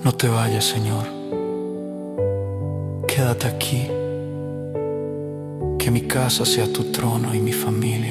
No te vayas, Señor. Quédate aquí. Que mi casa sea tu trono y mi familia.